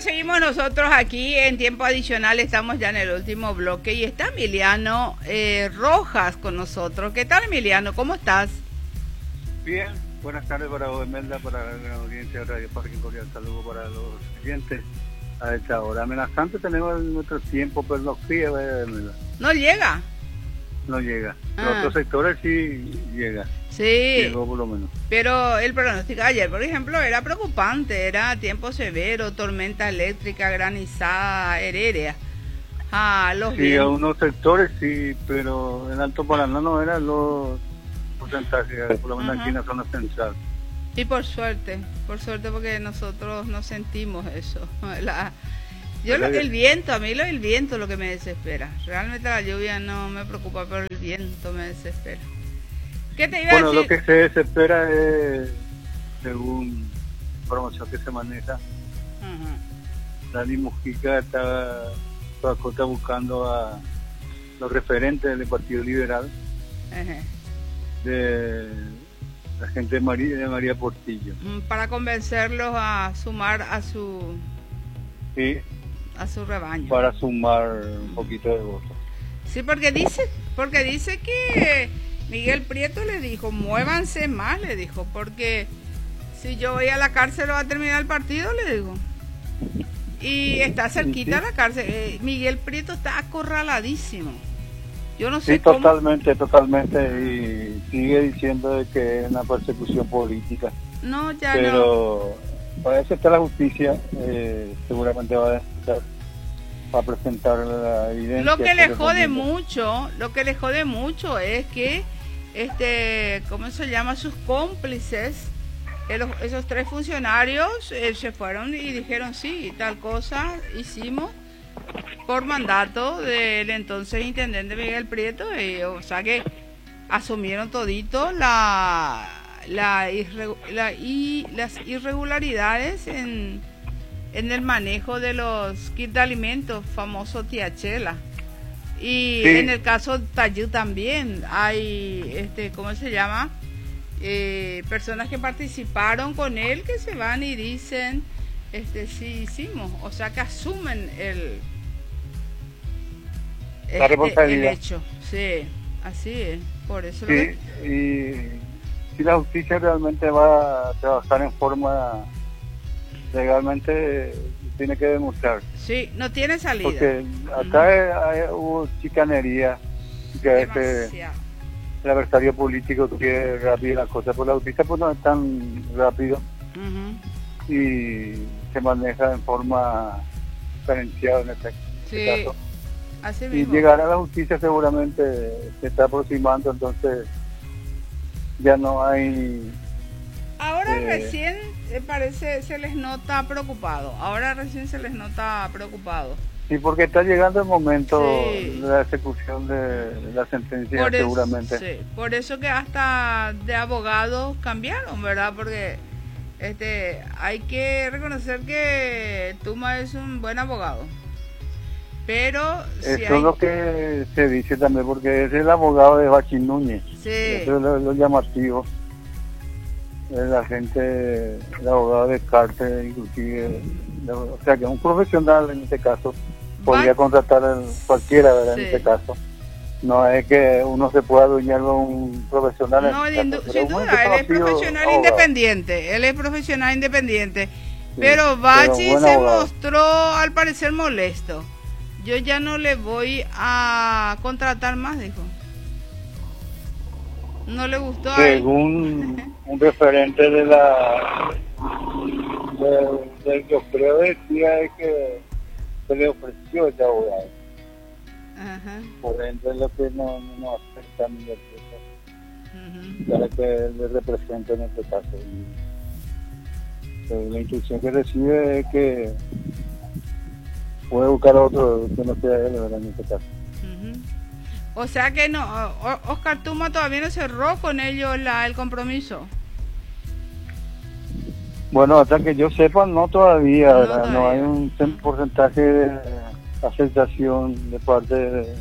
seguimos nosotros aquí en tiempo adicional, estamos ya en el último bloque y está Emiliano Rojas con nosotros. ¿Qué tal, Emiliano? ¿Cómo estás? Bien, buenas tardes para vos, Imelda, para la audiencia de Radio Parque, un cordial saludo para los clientes a esta hora. Amenazante tenemos nuestro tiempo, pero no fría, Imelda. ¿No llega? No llega. En otros sectores sí llega. Sí. Llegó por lo menos. Pero el pronóstico ayer, por ejemplo, era preocupante, era tiempo severo, tormenta eléctrica, granizada, aérea. Los sí, a unos sectores sí, pero en Alto Paraná no eran los porcentajes, por lo menos aquí en la zona central. Y por suerte, porque nosotros no sentimos eso. El viento, a mí el viento es lo que me desespera. Realmente la lluvia no me preocupa, pero el viento me desespera. ¿Qué te iba a decir? Bueno, lo que se desespera es, según información que se maneja, Dani Mujica está buscando a los referentes del Partido Liberal, de la gente de María Portillo, para convencerlos a sumar a su rebaño, para sumar un poquito de votos. Sí, porque dice que Miguel Prieto le dijo, muévanse más, le dijo, porque si yo voy a la cárcel va a terminar el partido, le digo. Y está cerquita la cárcel. Miguel Prieto está acorraladísimo. Yo no sé cómo. Totalmente, y sigue diciendo de que es una persecución política. No, ya pero no. Pero para eso está la justicia, seguramente va a presentar la evidencia. Lo que le jode mucho es que ¿cómo se llama? Sus cómplices, esos 3 funcionarios se fueron y dijeron sí, tal cosa hicimos por mandato del entonces intendente Miguel Prieto, o sea que asumieron todito las irregularidades en el manejo de los kits de alimentos, famoso Tía Chela. Y en el caso Tayú también hay, ¿cómo se llama? Personas que participaron con él que se van y dicen, sí hicimos, o sea que asumen la responsabilidad. El hecho. Sí, así es, por eso. Sí, y si la justicia realmente va a trabajar en forma legalmente, tiene que demostrar. Sí, no tiene salida. Porque acá hubo chicanería, que el adversario político quiere rápido las cosas, por la justicia pues no es tan rápido y se maneja en forma diferenciada en este caso. Así mismo. Y llegar a la justicia seguramente se está aproximando, entonces ya no hay... Ahora recién se les nota preocupado. Sí, porque está llegando el momento de la ejecución de la sentencia, seguramente. Sí, por eso que hasta de abogados cambiaron, ¿verdad? Porque hay que reconocer que Tuma es un buen abogado. Pero eso es lo que se dice también, porque es el abogado de Joaquín Núñez. Sí. Eso es lo llamativo. La gente, el abogado de cárcel, inclusive, o sea que un profesional en este caso podría contratar a cualquiera, ¿verdad? En este caso no es que uno se pueda adueñar de un profesional. No, sin duda, él es profesional independiente, pero Bachi se mostró al parecer molesto. Yo ya no le voy a contratar más, dijo. No le gustó. Según un referente del yo creo decía que se le ofreció este abogado. Por ende es lo que no afecta a mi empresa, ya que le representa en este caso. Y la instrucción que recibe es que puede buscar a otro que no sea él, ¿verdad? En este caso. O sea que no, Oscar Tuma todavía no cerró con ellos el compromiso. Bueno, hasta que yo sepa, no todavía, ¿verdad? No hay un porcentaje de aceptación de parte de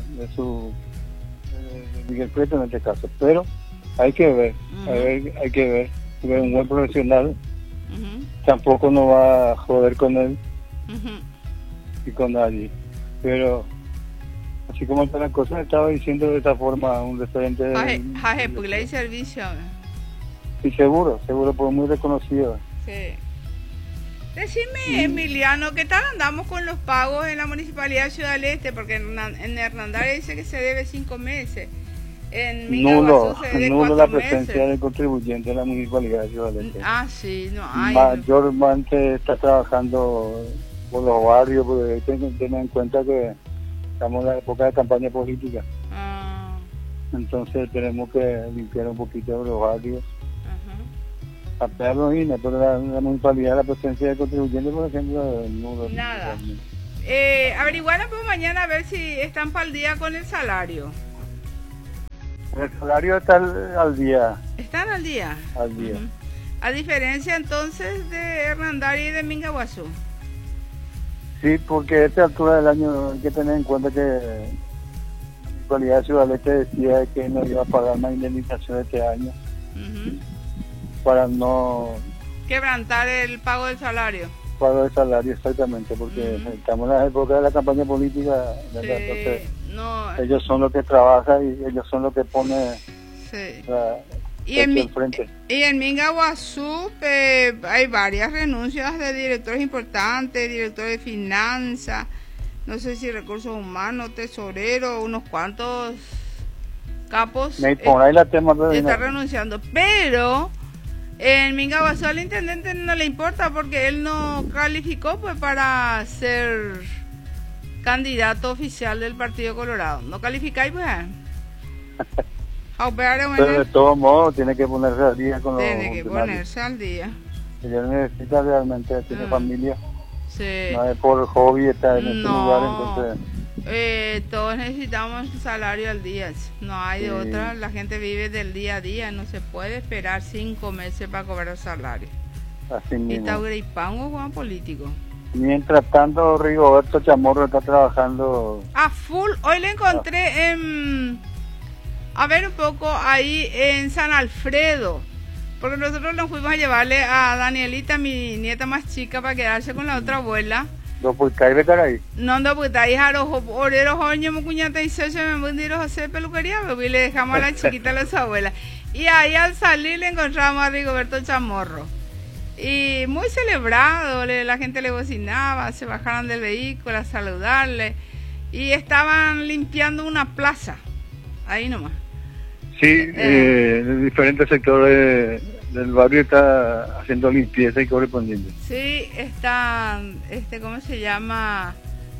Miguel Prieto en este caso, pero hay que ver, hay que ver, porque un buen profesional tampoco no va a joder con él, y con nadie. Pero así como está la cosa, estaba diciendo de esta forma un referente y servicio. Y seguro, pues muy reconocido. Sí. Decime, Emiliano, ¿qué tal andamos con los pagos en la Municipalidad de Ciudad del Este? Porque en Hernandarias dice que se debe 5 meses. En nulo la presencia del contribuyente en la Municipalidad de Ciudad del Este. Sí, no hay. Mayormente está trabajando por los barrios, porque hay que tener en cuenta que estamos en la época de campaña política. Entonces tenemos que limpiar un poquito los barrios. Pero la municipalidad, la presencia de contribuyentes, por ejemplo, nulo. Nada. Averiguaron por mañana a ver si están para el día con el salario. El salario está al día. ¿Están al día? Al día. A diferencia entonces de Hernandarias y de Mingaguazú. Sí, porque a esta altura del año hay que tener en cuenta que la municipalidad de Ciudad del Este decía que no iba a pagar más indemnización este año. Para no quebrantar el pago del salario. Pago del salario, exactamente, porque estamos en la época de la campaña política, ¿verdad? Sí, entonces ellos son los que trabajan y ellos son los que ponen el frente. Y en Mingaguazú hay varias renuncias de directores importantes, directores de finanzas, no sé si recursos humanos, tesorero, unos cuantos capos están renunciando, pero en Mingaguazú al intendente no le importa porque él no calificó pues para ser candidato oficial del Partido Colorado. ¿No calificáis pues? Pero de todos modos tiene que ponerse al día con los Tiene que ponerse al día. Ella necesita realmente, tiene familia. Sí. No es por hobby estar en este lugar, entonces... todos necesitamos salario al día, no hay de otra, la gente vive del día a día, no se puede esperar 5 meses para cobrar salario. Así mismo. Y Taureipango Juan político. Mientras tanto, Rigoberto Chamorro está trabajando a full. Hoy le encontré a ver un poco ahí en San Alfredo, porque nosotros nos fuimos a llevarle a Danielita, mi nieta más chica, para quedarse con la otra abuela. No, pues cae de cara ahí. No, pues ahí oreros oño me cuñata y se me vendieron a hacer peluquería, y le dejamos a la chiquita a las abuelas. Y ahí al salir le encontramos a Rigoberto Chamorro. Y muy celebrado, la gente le bocinaba, se bajaron del vehículo a saludarle. Y estaban limpiando una plaza, ahí nomás. Sí, en diferentes sectores del barrio está haciendo limpieza y correspondiente. Sí, están, ¿cómo se llama?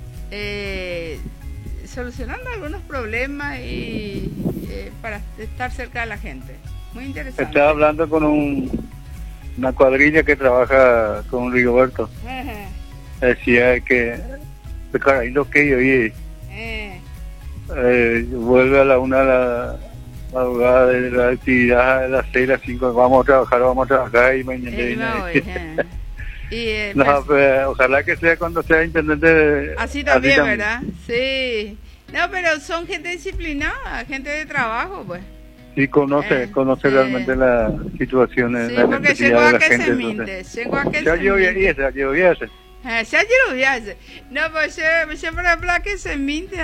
Solucionando algunos problemas y para estar cerca de la gente. Muy interesante. Estaba hablando con una cuadrilla que trabaja con Rigoberto. Decía que ahí lo que yo oí, vuelve a la 1 de la madrugada de la actividad, de las 6 a las 5, vamos a trabajar y mañana pues, ojalá que sea cuando sea intendente. Así también, ¿verdad? Sí. No, pero son gente disciplinada, gente de trabajo, pues. Sí, conoce realmente la situación, sí, la porque necesidad de la gente. No, pues siempre habla que se minte.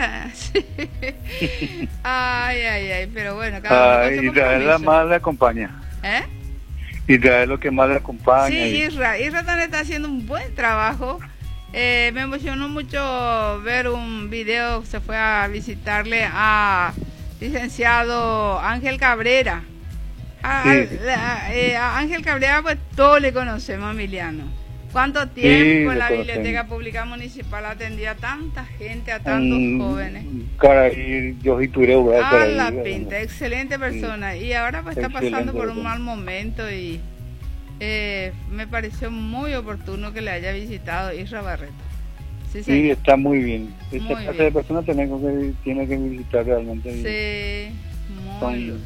Ay, pero bueno, cada uno Israel la más le acompaña. Israel lo que más le acompaña. Sí, Israel también está haciendo un buen trabajo. Me emocionó mucho ver un video, se fue a visitarle a licenciado Ángel Cabrera. A Ángel Cabrera pues todos le conocemos, Emiliano. ¿Cuánto tiempo la Biblioteca Pública Municipal atendía a tanta gente, a tantos jóvenes? La pinta, excelente persona. Y ahora pues está pasando por un mal momento y me pareció muy oportuno que le haya visitado Isra Barreto. Sí, está muy bien. Esta clase de personas tiene que visitar realmente. Sí, muy bien.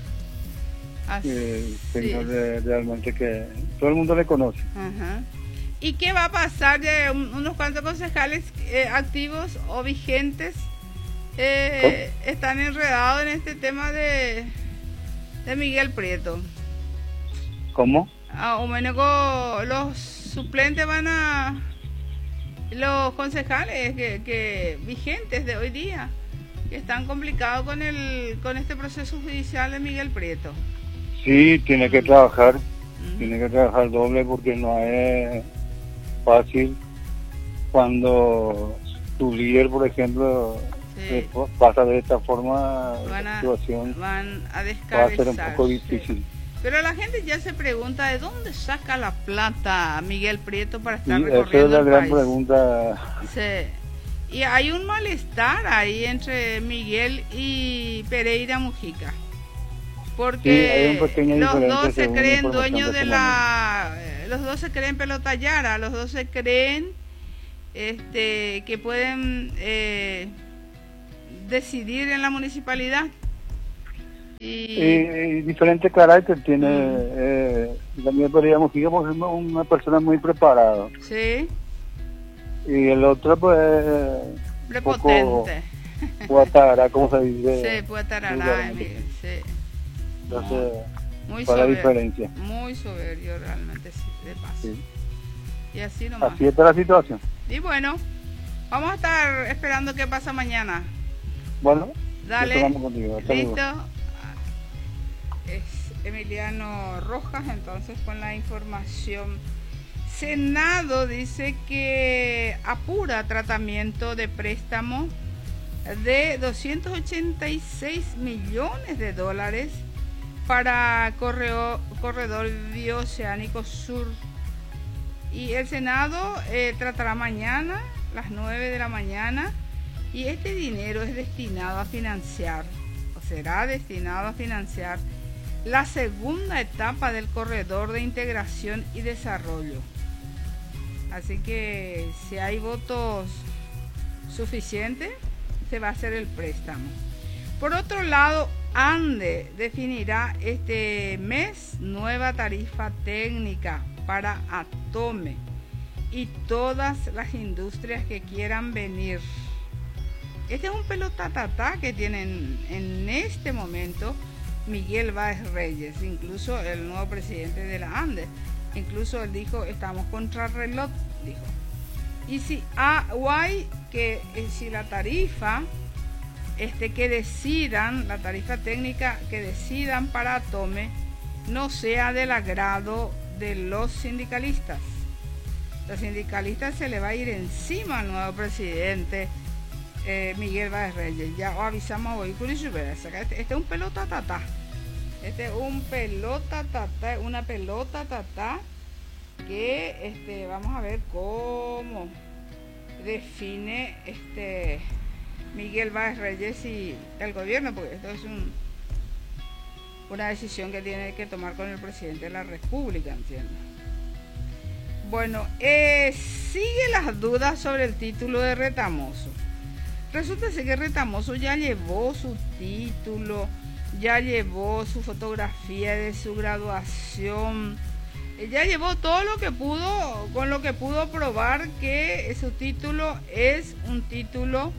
Realmente que todo el mundo le conoce. ¿Y qué va a pasar de unos cuantos concejales activos o vigentes? Están enredados en este tema de Miguel Prieto. ¿Cómo? O menos los suplentes van a los concejales que vigentes de hoy día, que están complicados con este proceso judicial de Miguel Prieto. Sí, tiene que trabajar doble porque no es fácil cuando tu líder, por ejemplo, pasa de esta forma, la situación van a va a ser un poco difícil. Sí. Pero la gente ya se pregunta de dónde saca la plata Miguel Prieto para estar recorriendo el país. Esa es la gran pregunta. Sí. Y hay un malestar ahí entre Miguel y Pereira Mujica. Porque los dos se creen dueños de los dos se creen pelota Yara, los dos se creen que pueden decidir en la municipalidad. Y diferente carácter tiene Daniel Pereira Mujica, por ejemplo, una persona muy preparada. Sí. Y el otro, pues, prepotente. Puatará, ¿cómo se dice? Sí, puatará, sí. Entonces, muy para la soberbio, diferencia. Muy soberbio realmente, sí, de paso. Sí. Y así nomás. Así está la situación. Y bueno, vamos a estar esperando qué pasa mañana. Bueno, dale, contigo. listo. Es Emiliano Rojas, entonces, con la información. Senado dice que apura tratamiento de préstamo de 286 millones de dólares para corredor bioceánico sur. Y el Senado tratará mañana a las 9 de la mañana, y este dinero es destinado a financiar, o será destinado a financiar, la segunda etapa del corredor de integración y desarrollo. Así que si hay votos suficientes, se va a hacer el préstamo. Por otro lado, ANDE definirá este mes nueva tarifa técnica para Atome y todas las industrias que quieran venir. Este es un pelotatatá que tienen en este momento Miguel Báez Reyes, incluso el nuevo presidente de la ANDE. Incluso él dijo, estamos contra reloj, dijo. Y si si la tarifa que decidan, la tarifa técnica que decidan para Atome no sea del agrado de los sindicalistas. Los sindicalistas se le va a ir encima al nuevo presidente Miguel Báez Reyes. Ya avisamos hoy, este es un pelota tatá. Este es un pelota tatá, una pelota tatá que vamos a ver cómo define Miguel Báez Reyes y el gobierno, porque esto es una decisión que tiene que tomar con el presidente de la República, ¿entiendes? Bueno, sigue las dudas sobre el título de Retamoso. Resulta que Retamoso ya llevó su título, ya llevó su fotografía de su graduación, ya llevó todo lo que pudo, con lo que pudo probar que su título es un título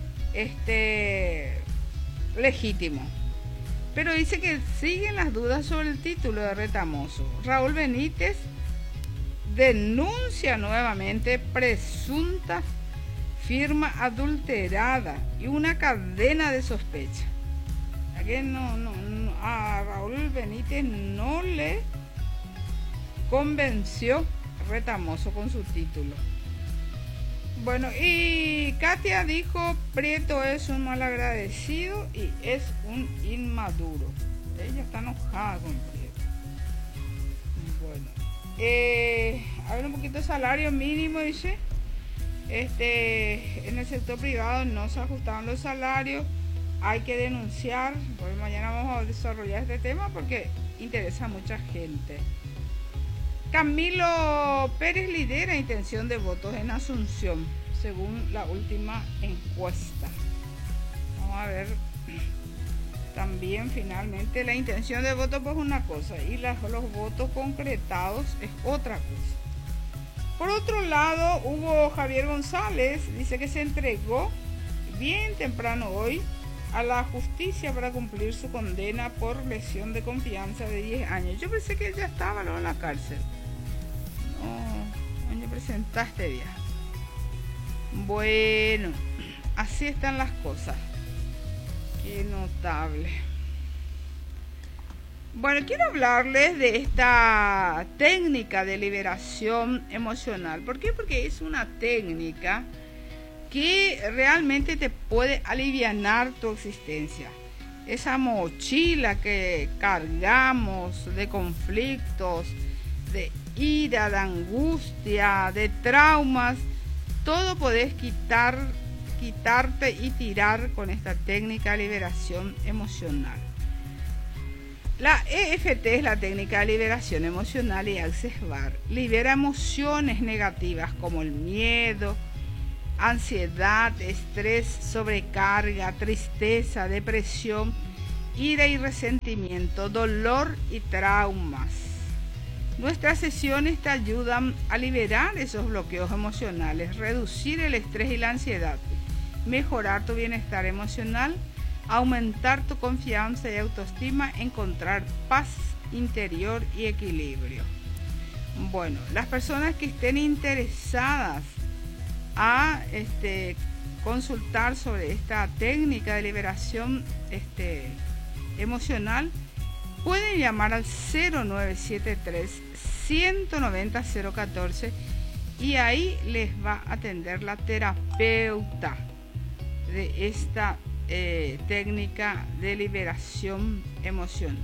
legítimo. Pero dice que siguen las dudas sobre el título de Retamoso. Raúl Benítez denuncia nuevamente presunta firma adulterada y una cadena de sospecha. Aquí a Raúl Benítez no le convenció Retamoso con su título. Bueno, y Katia dijo, Prieto es un malagradecido y es un inmaduro. Ella está enojada con Prieto. Bueno, a ver, un poquito de salario mínimo, dice. En el sector privado no se ajustaron los salarios, hay que denunciar. Pues mañana vamos a desarrollar este tema porque interesa a mucha gente. Camilo Pérez lidera intención de votos en Asunción, según la última encuesta. Vamos a ver. También finalmente la intención de voto pues una cosa y los votos concretados es otra cosa. Por otro lado, Hugo Javier González dice que se entregó bien temprano hoy a la justicia para cumplir su condena por lesión de confianza de 10 años. Yo pensé que ya estaba en la cárcel. No, me presentaste ya. Bueno, así están las cosas. Qué notable. Bueno, quiero hablarles de esta técnica de liberación emocional. ¿Por qué? Porque es una técnica que realmente te puede alivianar tu existencia. Esa mochila que cargamos de conflictos, de ira, de angustia, de traumas, todo podés quitarte y tirar con esta técnica de liberación emocional. La EFT es la técnica de liberación emocional y Access Bar libera emociones negativas como el miedo, ansiedad, estrés, sobrecarga, tristeza, depresión, ira y resentimiento, dolor y traumas. Nuestras sesiones te ayudan a liberar esos bloqueos emocionales, reducir el estrés y la ansiedad, mejorar tu bienestar emocional, aumentar tu confianza y autoestima, encontrar paz interior y equilibrio. Bueno, las personas que estén interesadas a consultar sobre esta técnica de liberación emocional, pueden llamar al 0973 190 014 y ahí les va a atender la terapeuta de esta técnica de liberación emocional.